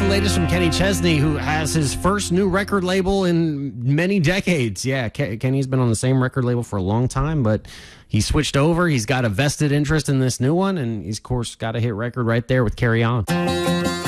latest from Kenny Chesney, who has his first new record label in many decades. Yeah, Kenny's been on the same record label for a long time, but he switched over. He's got a vested interest in this new one, and he's, of course, got a hit record right there with Carry On.